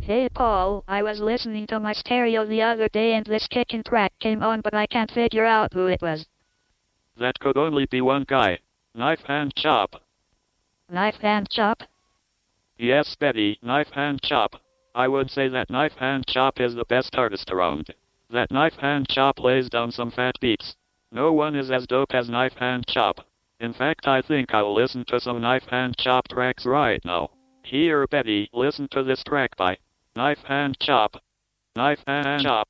Hey Paul, I was listening to my stereo the other day and this kicking track came on but I can't figure out who it was. That could only be one guy. Knife Hand Chop. Knife Hand Chop? Yes, Betty, Knife Hand Chop. I would say that Knife Hand Chop is the best artist around. That Knife Hand Chop lays down some fat beats. No one is as dope as Knife Hand Chop. In fact, I think I'll listen to some Knife Hand Chop tracks right now. Here, Betty, listen to this track by Knife Hand Chop. Knife Hand Chop.